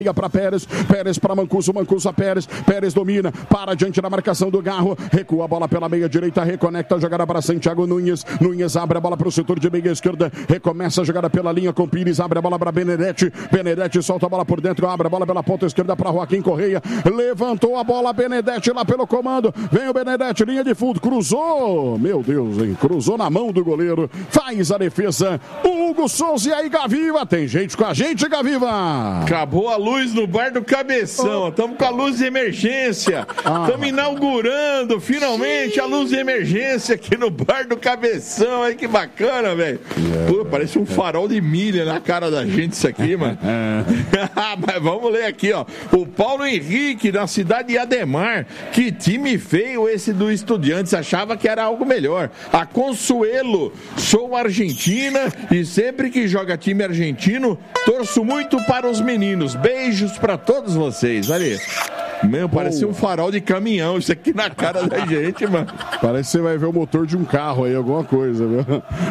Liga para Pérez, Pérez para Mancuso, Mancuso a Pérez, Pérez domina, para diante da marcação do Garro, recua a bola pela meia direita, reconecta a jogada para Santiago Nunes, Nunes abre a bola para o setor de meia esquerda, recomeça a jogada pela linha com Pires, abre a bola para Benedetti, Benedetti solta a bola por dentro, abre a bola pela ponta esquerda para Joaquim Correia, levantou a bola, Benedetti lá pelo comando, vem o Benedetti, linha de fundo, cruzou, meu Deus, hein, cruzou na mão do goleiro, faz a defesa, Hugo Souza e aí Gaviva, tem gente com a gente, Gaviva! Acabou a luz no bar do Cabeção, estamos com a luz de emergência, estamos inaugurando finalmente a luz de emergência aqui no bar do Cabeção, aí que bacana, velho. Parece um farol de milha na cara da gente isso aqui, mano. Mas vamos ler aqui, ó. O Paulo Henrique, da cidade de Ademar, que time feio esse do Estudiantes, achava que era algo melhor. A Consuelo, sou argentina e sempre que joga time argentino, torço muito para os meninos. Beijos para todos vocês, olha aí. Meu, parece um farol de caminhão isso aqui na cara da gente, mano. Parece que você vai ver o motor de um carro aí, alguma coisa, viu?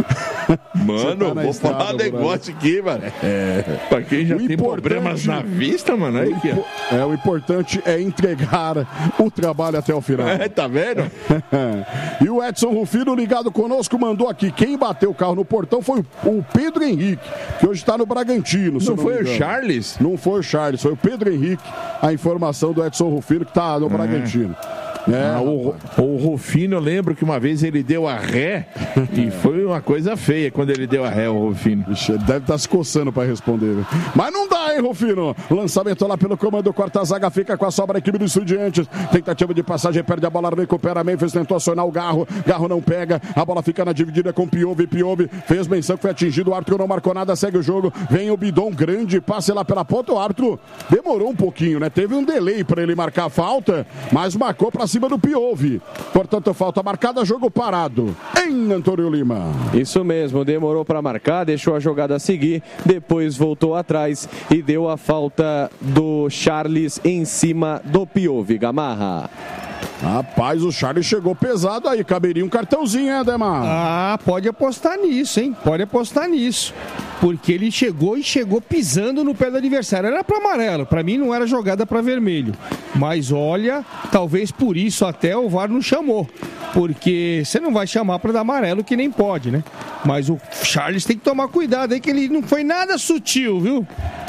Mano, vou falar um negócio aqui, mano. Pra quem já tem problemas na vista, mano. Aí, o importante é entregar o trabalho até o final. Tá vendo? E o Edson Rufino ligado conosco mandou aqui. Quem bateu o carro no portão foi o Pedro Henrique, que hoje está no Bragantino. Não foi o Charles? Não foi o Charles, foi o Pedro Henrique. A informação do Edson Rufino, que está no Bragantino. O Rufino, eu lembro que uma vez ele deu a ré e foi uma coisa feia quando ele deu a ré, o Rufino. Ixi, ele deve estar se coçando para responder. Viu? Mas não dá, hein, Rufino? Lançamento lá pelo comando, quarta zaga, fica com a sobra a equipe do Estudiantes. Tentativa de passagem, perde a bola, recupera Memphis, tentou acionar o Garro. Garro não pega, a bola fica na dividida com Piove. Piove fez menção que foi atingido, o árbitro não marcou nada, segue o jogo. Vem o Bidon, grande passe lá pela ponta. O árbitro demorou um pouquinho, né? Teve um delay para ele marcar a falta, mas marcou para cima do Piove. Portanto, falta marcada, jogo parado em Antônio Lima. Isso mesmo, demorou para marcar, deixou a jogada seguir, depois voltou atrás e deu a falta do Charles em cima do Piove. Gamarra. Rapaz, o Charles chegou pesado aí, caberia um cartãozinho, hein, Ademar? Pode apostar nisso, hein? Pode apostar nisso. Porque ele chegou pisando no pé do adversário. Era para amarelo, para mim não era jogada para vermelho. Mas olha, talvez por isso até o VAR não chamou. Porque você não vai chamar para dar amarelo, que nem pode, né? Mas o Charles tem que tomar cuidado aí, que ele não foi nada sutil, viu?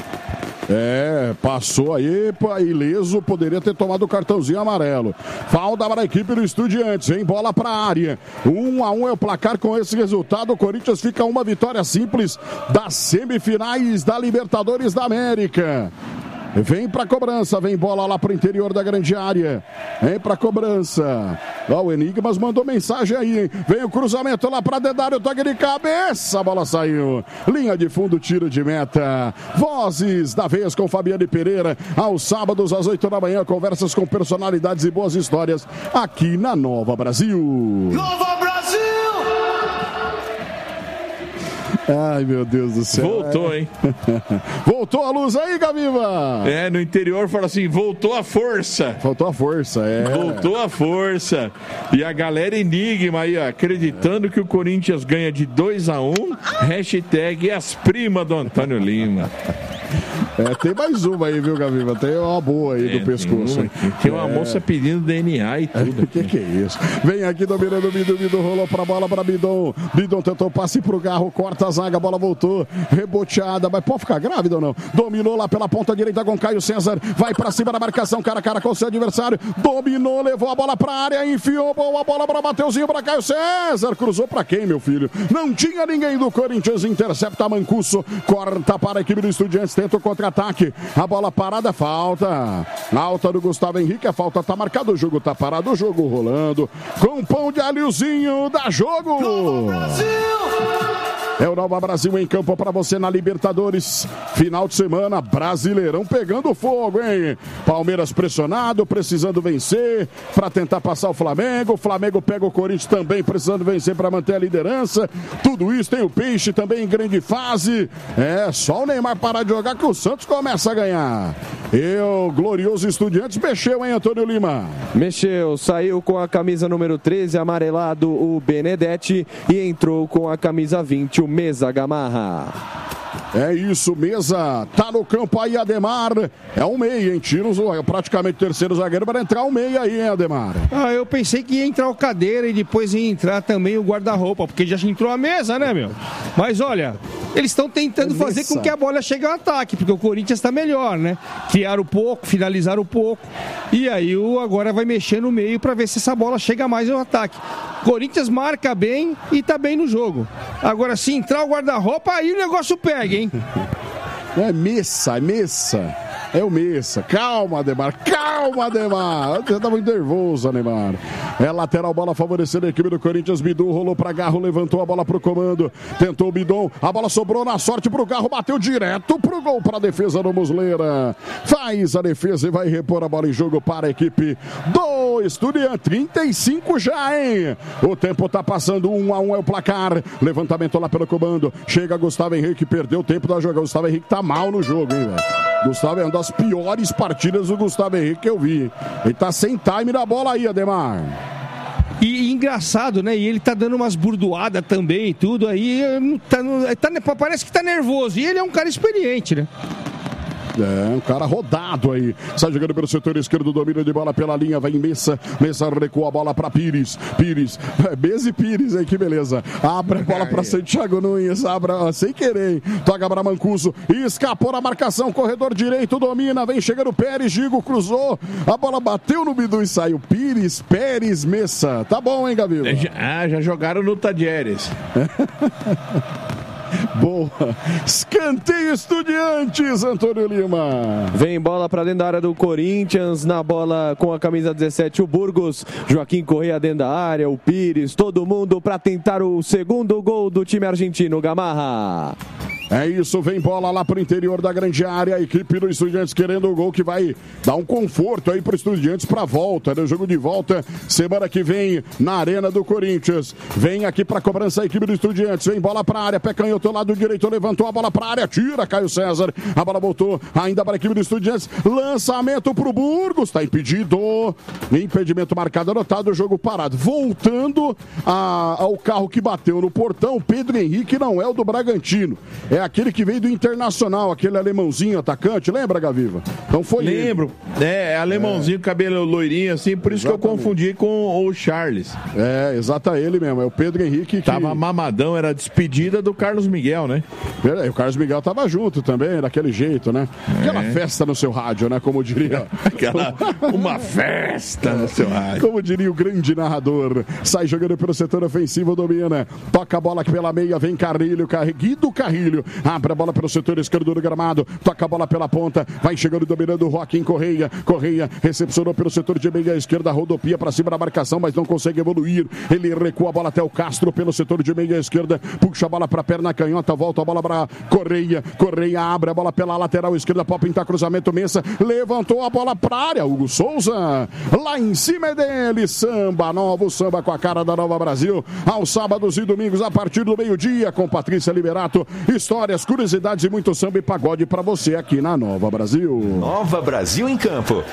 Passou aí ileso, poderia ter tomado o cartãozinho amarelo. Falta para a equipe do Estudiantes, hein? Bola para a área. 1-1 é o placar. Com esse resultado, o Corinthians fica uma vitória simples das semifinais da Libertadores da América. Vem pra cobrança, vem bola lá pro interior da grande área. Vem pra cobrança. O Enigmas mandou mensagem aí, hein? Vem o cruzamento lá pra Dedário, toque de cabeça, a bola saiu. Linha de fundo, tiro de meta. Vozes da vez com Fabiane Pereira. Aos sábados, às 8 da manhã, conversas com personalidades e boas histórias aqui na Nova Brasil. Nova Brasil! Ai, meu Deus do céu. Voltou, hein? Voltou a luz aí, Gaviva? No interior fala assim, voltou a força. Voltou a força, Voltou a força. E a galera Enigma aí, ó, acreditando que o Corinthians ganha de 2-1, hashtag as primas do Antônio Lima. Tem mais uma aí, viu, Gaviva? Tem uma boa aí do pescoço. Tem uma moça pedindo DNA e tudo. O que é isso? Vem aqui dominando o Bidon, rolou pra bola pra Bidon. Bidon tentou passe pro Garro, corta a zaga, a bola voltou, reboteada, mas pode ficar grávida ou não? Dominou lá pela ponta direita com Caio César, vai pra cima da marcação, cara a cara com o seu adversário, dominou, levou a bola pra área, enfiou a bola pra Mateuzinho, pra Caio César, cruzou pra quem, meu filho? Não tinha ninguém do Corinthians, intercepta Mancuso, corta para a equipe do Estudiantes, tenta o contra-ataque, a bola parada, falta, alta do Gustavo Henrique, a falta tá marcada, o jogo tá parado, o jogo rolando, com pão de alhozinho, dá jogo! É o Nova Brasil em campo para você na Libertadores. Final de semana, Brasileirão pegando fogo, hein? Palmeiras pressionado, precisando vencer para tentar passar o Flamengo. O Flamengo pega o Corinthians também, precisando vencer para manter a liderança. Tudo isso, tem o Peixe também em grande fase. Só o Neymar parar de jogar que o Santos começa a ganhar. E o glorioso Estudiantes mexeu, hein, Antônio Lima? Mexeu, saiu com a camisa número 13, amarelado o Benedetti, e entrou com a camisa 20, o Mesa Gamarra. É isso, Mesa tá no campo aí, Ademar. É um meia, hein? Tira praticamente terceiro zagueiro para entrar um meia aí, hein, Ademar? Eu pensei que ia entrar o Cadeira e depois ia entrar também o guarda-roupa, porque já entrou a Mesa, né, meu? Mas olha, eles estão tentando fazer com que a bola chegue ao ataque, porque o Corinthians está melhor, né? Criaram pouco, finalizaram pouco. E aí agora vai mexer no meio para ver se essa bola chega mais ao ataque. Corinthians marca bem e tá bem no jogo. Agora, se entrar o guarda-roupa, aí o negócio pega, hein? É Messa. É o Messa. Calma, Ademar. Você tá muito nervoso, Ademar. É lateral, bola favorecendo a equipe do Corinthians. Bidu rolou pra Garro, levantou a bola pro comando. Tentou o Bidon. A bola sobrou na sorte pro Garro. Bateu direto pro gol, pra defesa do Muslera. Faz a defesa e vai repor a bola em jogo para a equipe do Estudiantes. 35 já, hein? O tempo tá passando. 1-1 é o placar. Levantamento lá pelo comando. Chega Gustavo Henrique. Perdeu o tempo da jogada. Gustavo Henrique tá mal no jogo, hein, velho? Gustavo é uma das piores partidas do Gustavo Henrique que eu vi. Ele tá sem time na bola aí, Ademar. E engraçado, né? E ele tá dando umas burdoadas também e tudo aí. Parece que tá nervoso. E ele é um cara experiente, né? É, um cara rodado aí. Sai jogando pelo setor esquerdo, domínio de bola pela linha, vai em Messa. Messa recua a bola para Pires. Beza e Pires, aí que beleza. Abre a bola para Santiago Nunes. Abre sem querer, hein? Toca para Mancuso. Escapou na marcação, corredor direito, domina. Vem chegando Pérez, Gigo cruzou. A bola bateu no Bidu e saiu. Pérez, Messa. Tá bom, hein, Gavila? Já jogaram no Tadieres. Boa. Escanteio Estudiantes, Antônio Lima. Vem bola para dentro da área do Corinthians. Na bola com a camisa 17, o Burgos. Joaquim Correia dentro da área. O Pires, todo mundo para tentar o segundo gol do time argentino, Gamarra. É isso, vem bola lá pro interior da grande área. A equipe do Estudiantes querendo o gol que vai dar um conforto aí pro Estudiantes pra volta, né? O jogo de volta semana que vem na Arena do Corinthians. Vem aqui pra cobrança a equipe do Estudiantes. Vem bola pra área, pé canhoto, lado direito, levantou a bola pra área, tira Caio César. A bola voltou ainda para a equipe do Estudiantes. Lançamento pro Burgos, tá impedido. Impedimento marcado, anotado, o jogo parado. Voltando ao carro que bateu no portão, o Pedro Henrique não é o do Bragantino. É aquele que veio do Internacional, aquele alemãozinho atacante, lembra, Gaviva? Então foi Lembro. Ele. Alemãozinho, cabelo loirinho assim, por isso exatamente. Que eu confundi com o Charles. Exato, ele mesmo, é o Pedro Henrique que... Tava mamadão, era a despedida do Carlos Miguel, né? O Carlos Miguel tava junto também, daquele jeito, né? Aquela festa no seu rádio, né? Como diria... Uma festa no seu rádio. Como diria o grande narrador. Sai jogando pelo setor ofensivo, domina. Toca a bola aqui pela meia, vem Carrilho, Guido Carrilho. Abre a bola pelo setor esquerdo do gramado. Toca a bola pela ponta. Vai chegando, dominando o Joaquim Correia. Correia recepcionou pelo setor de meia esquerda. Rodopia para cima da marcação, mas não consegue evoluir. Ele recua a bola até o Castro pelo setor de meia esquerda. Puxa a bola para a perna canhota. Volta a bola para Correia. Correia abre a bola pela lateral esquerda. Pode pintar cruzamento. Messa levantou a bola para a área. Hugo Souza. Lá em cima é dele. Samba novo. Samba com a cara da Nova Brasil. Aos sábados e domingos a partir do meio-dia com Patrícia Liberato. Histórias, curiosidades e muito samba e pagode para você aqui na Nova Brasil. Nova Brasil em campo.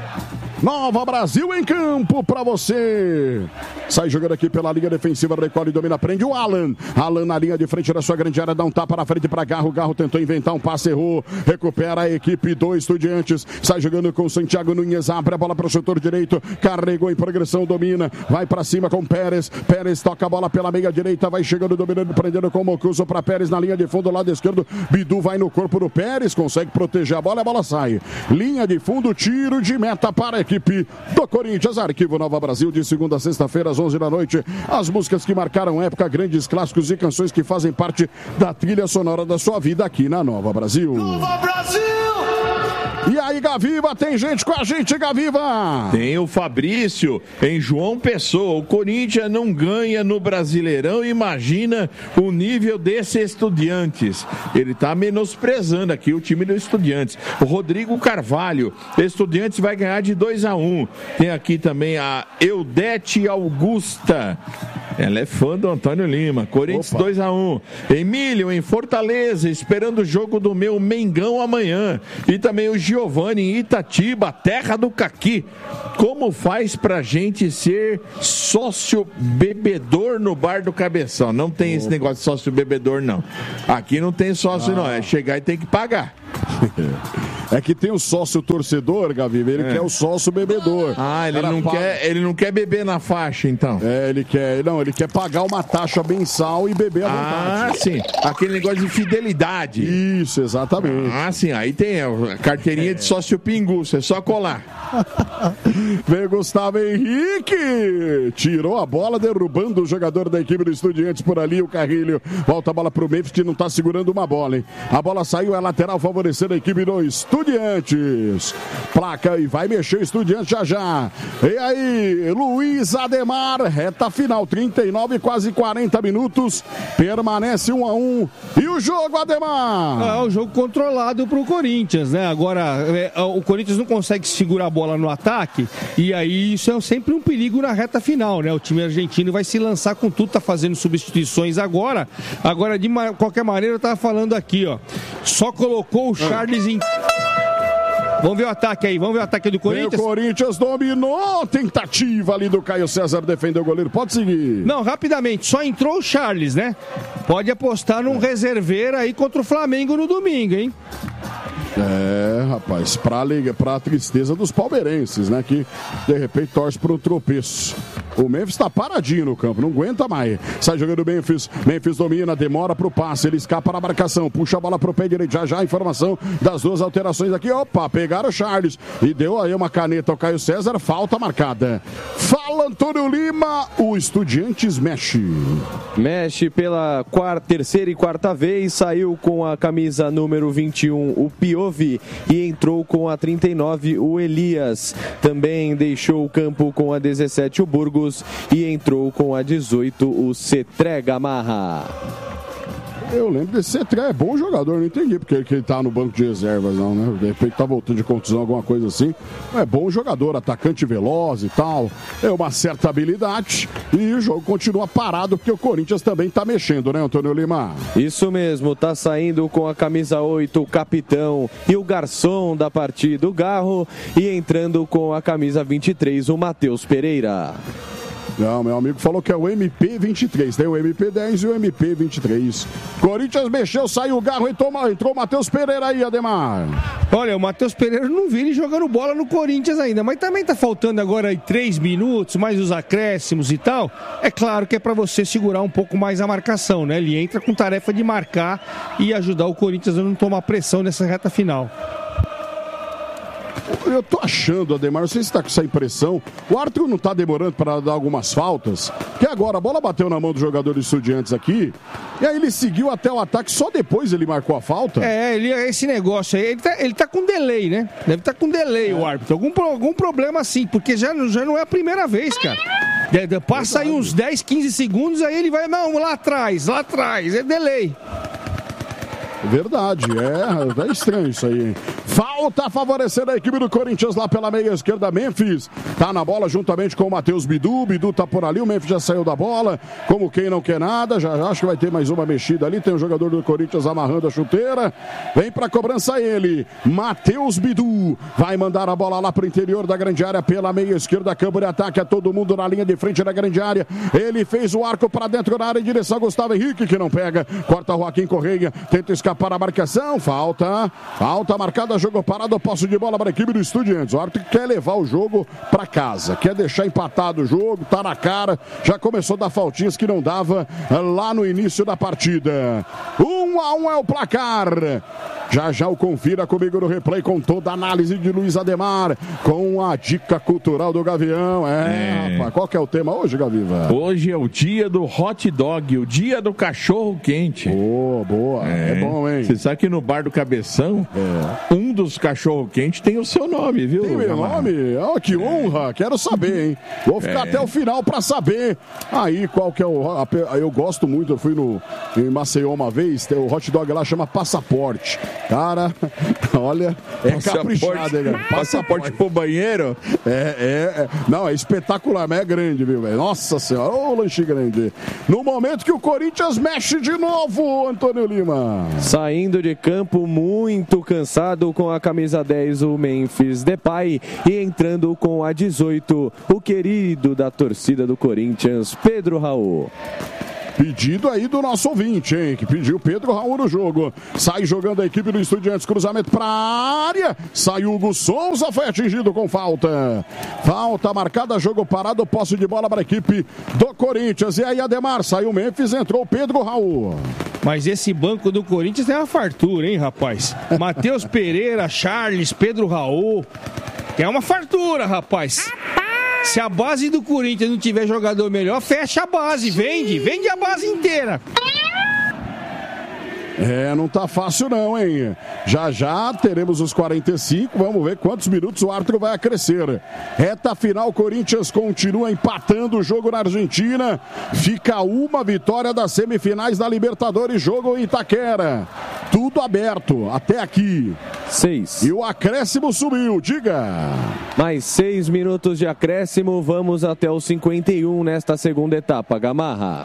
Nova Brasil em campo para você. Sai jogando aqui pela linha defensiva, recolhe, domina, prende o Alan. Alan na linha de frente da sua grande área, dá um tapa na frente para Garro. Garro tentou inventar um passe, errou. Recupera a equipe do Estudiantes. Sai jogando com Santiago Nunes, abre a bola para o setor direito. Carregou em progressão, domina. Vai para cima com Pérez. Pérez toca a bola pela meia direita, vai chegando, dominando, prendendo com o Mocuso para Pérez na linha de fundo, lado esquerdo. Bidu vai no corpo do Pérez, consegue proteger a bola sai. Linha de fundo, tiro de meta para a equipe do Corinthians. Arquivo Nova Brasil, de segunda a sexta-feira às 11 da noite. As músicas que marcaram época, grandes clássicos e canções que fazem parte da trilha sonora da sua vida aqui na Nova Brasil. Nova Brasil! E aí, Gaviva, tem gente com a gente, Gaviva? Tem o Fabrício em João Pessoa. O Corinthians não ganha no Brasileirão. Imagina o nível desse Estudiantes. Ele tá menosprezando aqui o time do Estudiantes. O Rodrigo Carvalho. Estudiantes vai ganhar de 2-1. Tem aqui também a Eudete Augusta. Ela é fã do Antônio Lima. Corinthians 2-1. Emílio, em Fortaleza, esperando o jogo do meu Mengão amanhã. E também o Giovanni em Itatiba, terra do Caqui. Como faz pra gente ser sócio bebedor no bar do Cabeção? Não tem esse negócio de sócio bebedor, não. Aqui não tem sócio, não. É chegar e tem que pagar. É que tem o sócio torcedor, Gavi, ele quer o sócio bebedor. Ele não quer beber na faixa, então. Ele quer pagar uma taxa mensal e beber à vontade. Sim. Aquele negócio de fidelidade. Isso, exatamente. Sim. Aí tem a carteirinha de sócio pinguço, é só colar. Vem Gustavo Henrique. Tirou a bola, derrubando o jogador da equipe do Estudiantes por ali, o Carrilho. Volta a bola pro Memphis, que não tá segurando uma bola, hein? A bola saiu, é lateral, favorecendo a equipe do Estudiantes. Placa e vai mexer o Estudiantes já. E aí, Luiz Ademar, reta final, 39, quase 40 minutos. Permanece 1-1. E o jogo, Ademar? O jogo controlado pro Corinthians, né? Agora, o Corinthians não consegue segurar a bola no ataque, e aí isso é sempre um perigo na reta final, né? O time argentino vai se lançar com tudo, tá fazendo substituições agora. Agora, de qualquer maneira, eu tava falando aqui, ó. Só colocou o Charles em... Vamos ver o ataque aí, vamos ver o ataque do Corinthians. O Corinthians dominou, tentativa ali do Caio César, defendeu o goleiro, pode seguir. Não, rapidamente, só entrou o Charles, né? Pode apostar num reserveiro aí contra o Flamengo no domingo, hein? Rapaz, pra tristeza dos palmeirenses, né? Que de repente torce pro tropeço. O Memphis tá paradinho no campo, não aguenta mais. Sai jogando o Memphis domina, demora pro passe, ele escapa na marcação, puxa a bola pro pé direito, já a informação das duas alterações aqui. Opa, pegaram o Charles e deu aí uma caneta ao Caio César, falta marcada. Fala Antônio Lima, o Estudiantes mexe pela terceira e quarta vez, saiu com a camisa número 21 o Piovi e entrou com a 39 o Elias. Também deixou o campo com a 17 o Burgos e entrou com a 18 o Cetré Gamarra. Eu lembro desse Cetré, é bom jogador, não entendi porque ele tá no banco de reservas não, né? De repente tá voltando de contusão, alguma coisa assim. É bom jogador, atacante veloz e tal. É uma certa habilidade e o jogo continua parado porque o Corinthians também tá mexendo, né, Antônio Lima? Isso mesmo, tá saindo com a camisa 8 o capitão e o garçom da partida, o Garro, e entrando com a camisa 23 o Matheus Pereira. Não, meu amigo falou que é o MP23, tem o MP10 e o MP23. Corinthians mexeu, saiu o Garro, entrou o Matheus Pereira aí, Ademar. Olha, o Matheus Pereira não vi ele jogando bola no Corinthians ainda, mas também tá faltando agora aí 3 minutos, mais os acréscimos e tal. É claro que é pra você segurar um pouco mais a marcação, né? Ele entra com tarefa de marcar e ajudar o Corinthians a não tomar pressão nessa reta final. Eu tô achando, Ademar, não sei se você tá com essa impressão, o Arthur não tá demorando para dar algumas faltas, que agora a bola bateu na mão do jogador dos Estudiantes aqui, e aí ele seguiu até o ataque, só depois ele marcou a falta? Esse negócio aí, ele tá com delay, né? Deve estar com delay o árbitro, algum problema assim, porque já não é a primeira vez, cara. Passa aí uns 10, 15 segundos, aí ele vai, não, lá atrás, é delay. Verdade, é estranho isso aí. Falta favorecendo a equipe do Corinthians lá pela meia esquerda. Memphis tá na bola juntamente com o Matheus Bidu. Bidu tá por ali, o Memphis já saiu da bola, como quem não quer nada. Já acho que vai ter mais uma mexida ali. Tem um jogador do Corinthians amarrando a chuteira. Vem pra cobrança ele, Matheus Bidu. Vai mandar a bola lá pro interior da grande área pela meia esquerda. Campo de ataque, é todo mundo na linha de frente da grande área. Ele fez o arco pra dentro da área em direção a Gustavo Henrique, que não pega. Corta o Joaquim Correia, tenta escapar a marcação. Falta marcada, jogo parado, posse de bola para a equipe do Estudiantes. O árbitro quer levar o jogo para casa, quer deixar empatado o jogo, tá na cara, já começou a dar faltinhas que não dava lá no início da partida. 1-1 é o placar. Já o confira comigo no replay com toda a análise de Luiz Ademar, com a dica cultural do Gavião. Rapaz, qual que é o tema hoje, Gaviva? Hoje é o dia do hot dog, o dia do cachorro quente. Boa, é bom, hein? Você sabe que no bar do Cabeção, um dos cachorro quente tem o seu nome, viu? Tem meu nome? Que honra, quero saber, hein? Vou ficar até o final pra saber aí qual que é o... Eu gosto muito, eu fui em Maceió uma vez, o hot dog lá chama passaporte. Cara, olha, é caprichado, hein, cara? Passaporte pro banheiro? Não, é espetacular, mas é grande, viu, velho? Nossa senhora, ô lanche grande. No momento que o Corinthians mexe de novo, Antônio Lima. Saindo de campo muito cansado com a camisa 10, o Memphis Depay, e entrando com a 18, o querido da torcida do Corinthians, Pedro Raul. Pedido aí do nosso ouvinte, hein? Que pediu Pedro Raul no jogo. Sai jogando a equipe do Estudiantes. Cruzamento para a área. Sai Hugo Souza. Foi atingido com falta. Falta marcada. Jogo parado. Posse de bola para a equipe do Corinthians. E aí, Ademar. Saiu o Memphis. Entrou o Pedro Raul. Mas esse banco do Corinthians tem uma fartura, hein, rapaz? Matheus Pereira, Charles, Pedro Raul. É uma fartura, rapaz. Se a base do Corinthians não tiver jogador melhor, fecha a base, vende a base inteira. Não tá fácil não, hein? Já teremos os 45, vamos ver quantos minutos o árbitro vai acrescer. Reta final, Corinthians continua empatando o jogo na Argentina. Fica uma vitória das semifinais da Libertadores, jogo em Itaquera. Tudo aberto, até aqui. 6. E o acréscimo subiu, diga. Mais 6 minutos de acréscimo, vamos até os 51 nesta segunda etapa, Gamarra.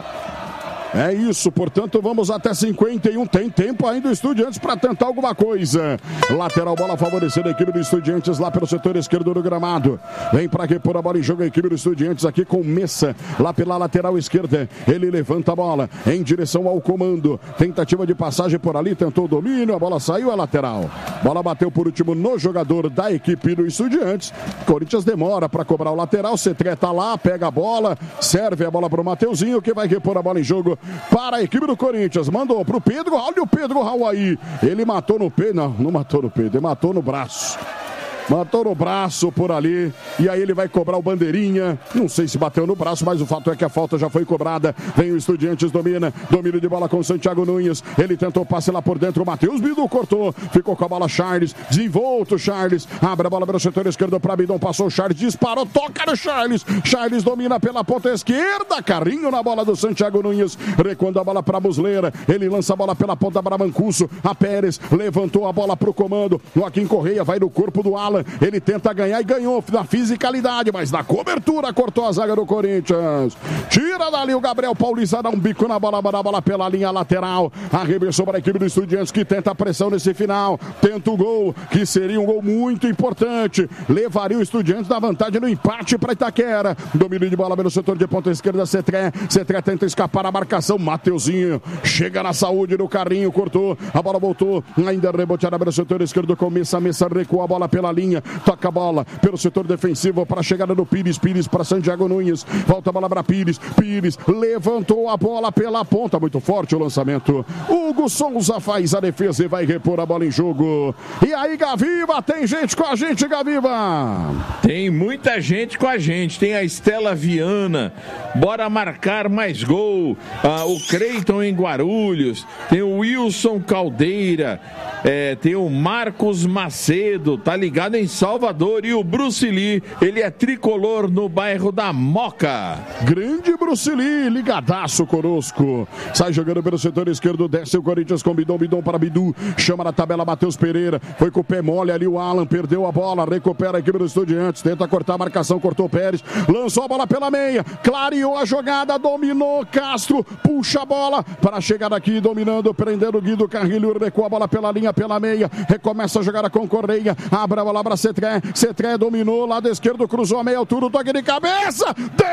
É isso, portanto, vamos até 51. Tem tempo ainda o Estudiantes para tentar alguma coisa. Lateral, bola favorecendo a equipe do Estudiantes lá pelo setor esquerdo do gramado. Vem para repor a bola em jogo a equipe do Estudiantes aqui com Messa lá pela lateral esquerda. Ele levanta a bola em direção ao comando. Tentativa de passagem por ali, tentou o domínio, a bola saiu, a lateral. Bola bateu por último no jogador da equipe do Estudiantes. Corinthians demora para cobrar o lateral. Cetré tá lá, pega a bola, serve a bola para o Mateuzinho que vai repor a bola em jogo para a equipe do Corinthians. Mandou pro Pedro. Olha o Pedro Raul aí. Ele matou no peito. Não matou no peito. Ele matou no braço. Matou no braço por ali. E aí ele vai cobrar o bandeirinha. Não sei se bateu no braço, mas o fato é que a falta já foi cobrada. Vem o Estudiantes, domínio de bola com o Santiago Nunes. Ele tentou passe lá por dentro. O Matheus Bidu cortou. Ficou com a bola Charles. Desenvolta o Charles. Abre a bola pelo setor esquerdo para Bidon. Passou o Charles. Disparou. Toca no Charles. Charles domina pela ponta esquerda. Carrinho na bola do Santiago Nunes. Recuando a bola para Muslera. Ele lança a bola pela ponta para Mancuso. A Pérez levantou a bola para o comando. Joaquim Correia vai no corpo do Alan. Ele tenta ganhar e ganhou na fisicalidade, mas na cobertura cortou a zaga do Corinthians. Tira dali o Gabriel Paulista, dá um bico na bola pela linha lateral. Arremessou para a equipe do Estudiantes que tenta a pressão nesse final. Tenta o gol, que seria um gol muito importante. Levaria o Estudiantes na vantagem no empate para Itaquera. Domínio de bola pelo setor de ponta esquerda, Cetré. Cetré tenta escapar a marcação. Mateuzinho chega na saúde do carrinho, cortou. A bola voltou, ainda reboteada pelo setor esquerdo. Messa recua a bola pela linha. Toca a bola pelo setor defensivo para a chegada do Pires. Pires para Santiago Nunes. Volta a bola para Pires. Pires levantou a bola pela ponta. Muito forte o lançamento. Hugo Souza faz a defesa e vai repor a bola em jogo. E aí, Gaviva, tem gente com a gente, Gaviva? Tem muita gente com a gente. Tem a Estela Viana. Bora marcar mais gol. O Creiton em Guarulhos. Tem o Wilson Caldeira. Tem o Marcos Macedo. Tá ligado em Salvador. E o Bruce Lee, ele é tricolor no bairro da Moca. Grande Bruce Lee, ligadaço conosco. Sai jogando pelo setor esquerdo, desce o Corinthians com Bidon para Bidu. Chama na tabela Matheus Pereira. Foi com o pé mole ali o Alan, perdeu a bola, recupera a equipe do Estudiantes, tenta cortar a marcação, cortou o Pérez, lançou a bola pela meia, clareou a jogada, dominou Castro, puxa a bola para chegar aqui, dominando, prendendo o Guido Carrilho, recua a bola pela linha, pela meia, recomeça a jogada com Correia, abre a bola para Cetré, Cetré dominou, lado esquerdo, cruzou a meia altura, o toque de cabeça,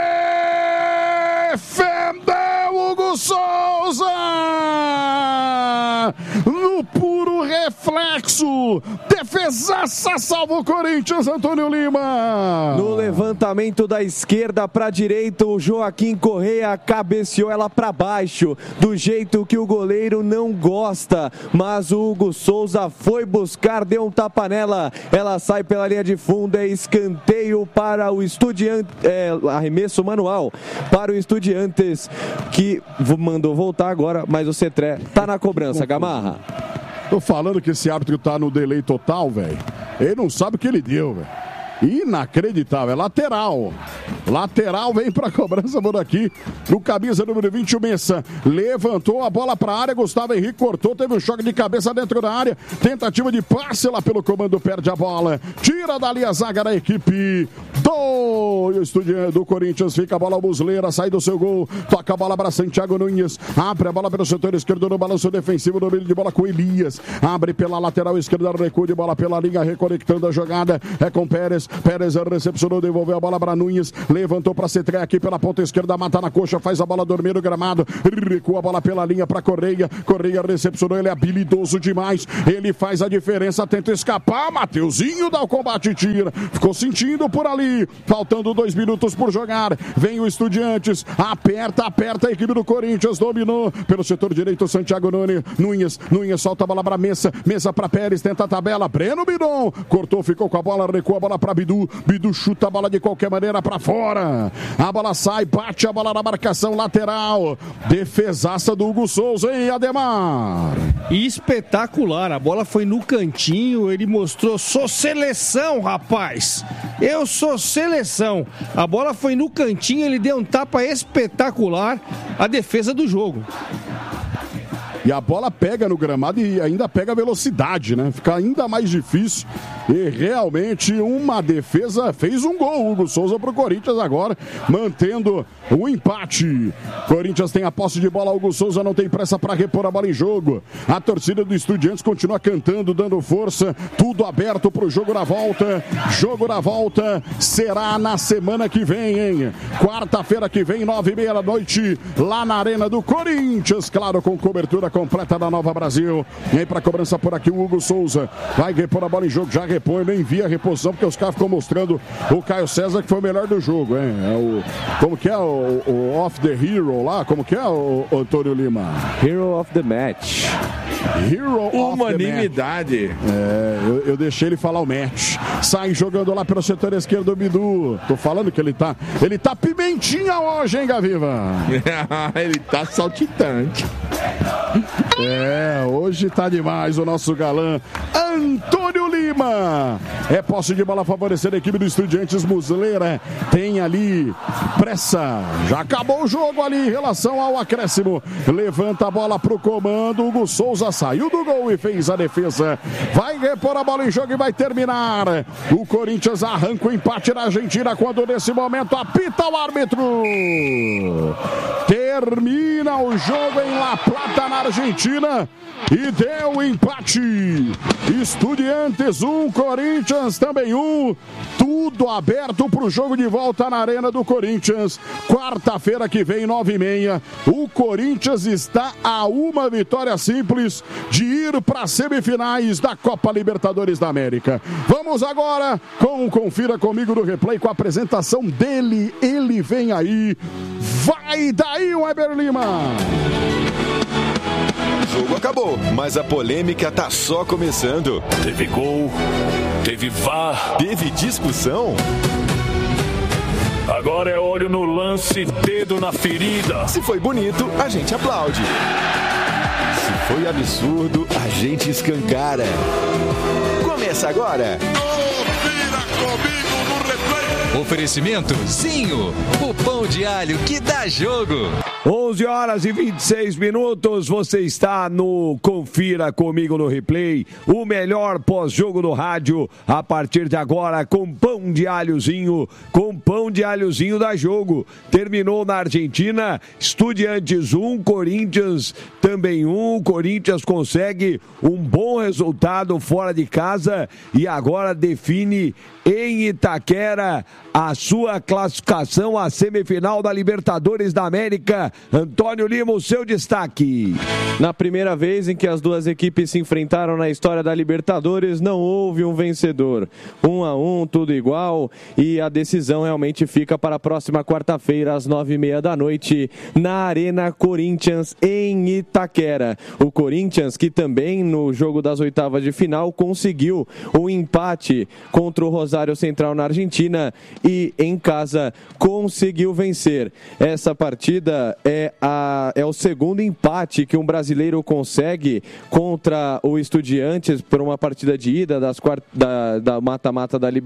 defendeu Hugo Souza no puro reflexo, defesaça, salva o Corinthians, Antônio Lima. No levantamento da esquerda para a direita, o Joaquim Correia cabeceou ela para baixo, do jeito que o goleiro não gosta, mas o Hugo Souza foi buscar, deu um tapa nela, ela sai pela linha de fundo, é escanteio para o Estudiantes, arremesso manual para o Estudiantes, que mandou voltar agora, mas o Cetré tá na cobrança, Gamarra. Tô falando que esse árbitro tá no delay total, velho. Ele não sabe o que ele deu, velho. Inacreditável, é lateral. Lateral vem para cobrança por aqui. No camisa número 20, o Messa. Levantou a bola para a área. Gustavo Henrique cortou. Teve um choque de cabeça dentro da área. Tentativa de passe lá pelo comando. Perde a bola. Tira dali a zaga da equipe do Corinthians. Fica a bola ao Muslera. Sai do seu gol. Toca a bola para Santiago Nunes. Abre a bola pelo setor esquerdo no balanço defensivo. Domínio de bola com Elias. Abre pela lateral esquerda. Recuo de bola pela linha. Reconectando a jogada. É com Pérez. Pérez recepcionou. Devolveu a bola para Nunes. Levantou para Cetré aqui pela ponta esquerda. Mata na coxa. Faz a bola dormir no gramado. Recua a bola pela linha para Correia. Correia recepcionou. Ele é habilidoso demais. Ele faz a diferença. Tenta escapar. Mateuzinho dá o combate e tira. Ficou sentindo por ali. Faltando 2 minutos por jogar. Vem o Estudiantes. Aperta a equipe do Corinthians. Dominou pelo setor direito. Santiago Nunes solta a bola para Messa. Messa para Pérez. Tenta a tabela. Breno Bidon. Cortou, ficou com a bola. Recua a bola para Bidu. Bidu chuta a bola de qualquer maneira para fora. A bola sai. Bate a bola na marcação lateral. Defesaça do Hugo Souza, hein, Ademar? Espetacular. A bola foi no cantinho. Ele mostrou: sou seleção, rapaz. Eu sou seleção. A bola foi no cantinho. Ele deu um tapa espetacular. A defesa do jogo. E a bola pega no gramado e ainda pega a velocidade, né? Fica ainda mais difícil. E realmente uma defesa fez um gol. Hugo Souza pro Corinthians agora, mantendo o empate. Corinthians tem a posse de bola. Hugo Souza não tem pressa para repor a bola em jogo. A torcida do Estudiantes continua cantando, dando força. Tudo aberto pro jogo na volta. Jogo na volta será na semana que vem, hein? Quarta-feira que vem, 9h30 da noite, lá na Arena do Corinthians. Claro, com cobertura completa da Nova Brasil. Vem pra cobrança por aqui o Hugo Souza. Vai repor a bola em jogo, já repõe, nem via a reposição, porque os caras ficam mostrando o Caio César que foi o melhor do jogo, hein? Como que é o Off the Hero lá? Como que é o Antônio Lima? Hero of the Match. Hero Unanimidade. Eu deixei ele falar o match. Sai jogando lá pelo setor esquerdo do Bidu. Tô falando que ele tá pimentinha hoje, hein, Gaviva? Ele tá saltitante. Hoje tá demais o nosso galã Antônio Lima. É posse de bola favorecendo a equipe do Estudiantes. Muslera tem ali pressa. Já acabou o jogo ali em relação ao acréscimo. Levanta a bola pro comando. Hugo Souza saiu do gol e fez a defesa. Vai repor a bola em jogo e vai terminar. O Corinthians arranca o empate na Argentina quando nesse momento apita o árbitro. Termina o jogo em La Plata, na Argentina, e deu empate. Estudiantes 1, Corinthians também 1. Tudo aberto para o jogo de volta na Arena do Corinthians. Quarta-feira que vem, 9h30. O Corinthians está a uma vitória simples de ir para as semifinais da Copa Libertadores da América. Vamos agora com o Confira Comigo no Replay, com a apresentação dele. Ele vem aí. Vai daí, Weber Lima! O jogo acabou, mas a polêmica tá só começando. Teve gol, teve VAR, teve discussão. Agora é olho no lance, dedo na ferida. Se foi bonito, a gente aplaude. Se foi absurdo, a gente escancara. Começa agora. Confira comigo no replay. Oferecimento Zinho, o pão de alho que dá jogo. 11h26, você está no Confira Comigo no Replay, o melhor pós-jogo no rádio, a partir de agora com pão de alhozinho da jogo. Terminou na Argentina, Estudiantes 1, Corinthians também 1, Corinthians consegue um bom resultado fora de casa e agora define em Itaquera a sua classificação à semifinal da Libertadores da América. Antônio Lima, o seu destaque. Na primeira vez em que as duas equipes se enfrentaram na história da Libertadores, não houve um vencedor. 1-1, tudo igual, e a decisão realmente fica para a próxima quarta-feira, às 9h30 da noite, na Arena Corinthians, em Itaquera. O Corinthians, que também no jogo das oitavas de final conseguiu um empate contra o Rosário Central na Argentina e em casa conseguiu vencer. Essa partida é o segundo empate que um brasileiro consegue contra o Estudiantes por uma partida de ida da mata-mata da Libertadores.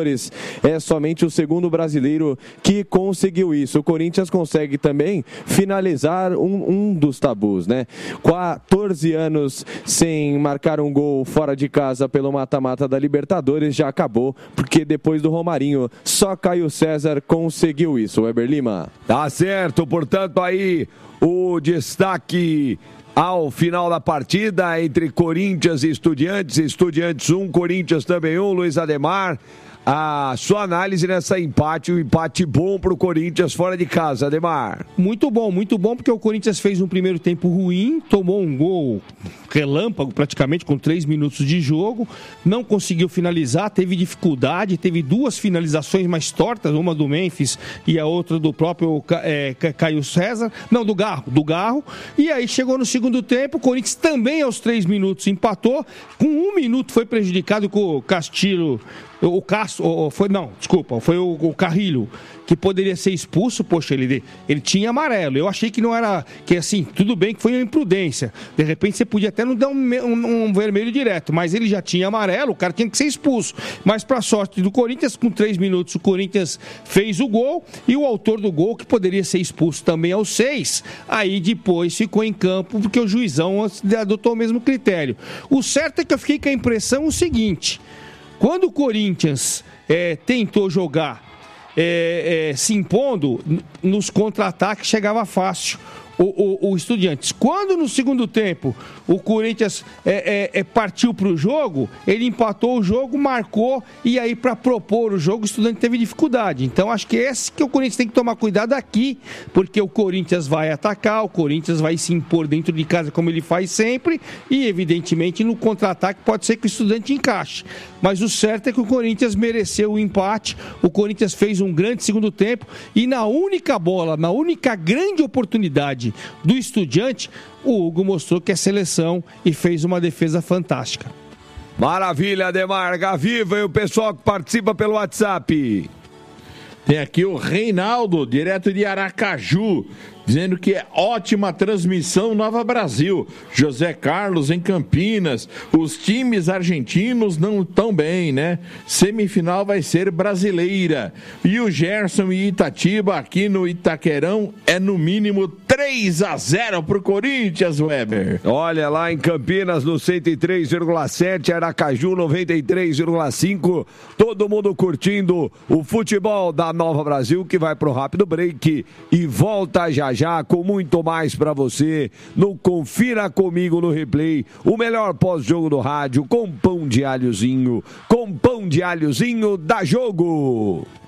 Libertadores. É somente o segundo brasileiro que conseguiu isso. O Corinthians consegue também finalizar um dos tabus, né? 14 anos sem marcar um gol fora de casa pelo mata-mata da Libertadores já acabou, porque depois do Romarinho, só Caio César conseguiu isso. Weber Lima. Tá certo, portanto aí o destaque ao final da partida entre Corinthians e Estudiantes. Estudiantes 1, Corinthians também 1, Luiz Ademar. A sua análise nessa empate, um empate bom para o Corinthians fora de casa, Ademar. Muito bom, porque o Corinthians fez um primeiro tempo ruim, tomou um gol relâmpago praticamente com 3 minutos de jogo, não conseguiu finalizar, teve dificuldade, teve 2 finalizações mais tortas, uma do Memphis e a outra do próprio Caio César, não, do Garro, e aí chegou no segundo tempo, o Corinthians também aos 3 minutos empatou, com 1 minuto foi prejudicado com o Castilho. Foi o Carrilho, que poderia ser expulso. Poxa, ele tinha amarelo. Eu achei que não era, que assim, tudo bem que foi uma imprudência. De repente você podia até não dar um vermelho direto, mas ele já tinha amarelo, o cara tinha que ser expulso. Mas para sorte do Corinthians, com 3 minutos o Corinthians fez o gol, e o autor do gol, que poderia ser expulso também aos 6, aí depois ficou em campo, porque o juizão adotou o mesmo critério. O certo é que eu fiquei com a impressão o seguinte: quando o Corinthians tentou jogar se impondo, nos contra-ataques chegava fácil o Estudiantes. Quando no segundo tempo o Corinthians partiu para o jogo, ele empatou o jogo, marcou, e aí para propor o jogo o Estudiantes teve dificuldade. Então acho que esse que o Corinthians tem que tomar cuidado aqui, porque o Corinthians vai atacar, o Corinthians vai se impor dentro de casa como ele faz sempre, e evidentemente no contra-ataque pode ser que o Estudiantes encaixe. Mas o certo é que o Corinthians mereceu o empate, o Corinthians fez um grande segundo tempo, e na única bola, na única grande oportunidade do Estudiante, o Hugo mostrou que é seleção e fez uma defesa fantástica. Maravilha, Ademar. Gaviva e o pessoal que participa pelo WhatsApp. Tem aqui o Reinaldo, direto de Aracaju, dizendo que é ótima transmissão Nova Brasil. José Carlos em Campinas. Os times argentinos não estão bem, né? Semifinal vai ser brasileira. E o Gerson e Itatiba aqui no Itaquerão é no mínimo 3-0 pro Corinthians, Weber. Olha, lá em Campinas no 103,7, Aracaju 93,5. Todo mundo curtindo o futebol da Nova Brasil, que vai pro rápido break e volta já com muito mais pra você no Confira Comigo no Replay, o melhor pós-jogo do rádio, com pão de alhozinho da Jogo.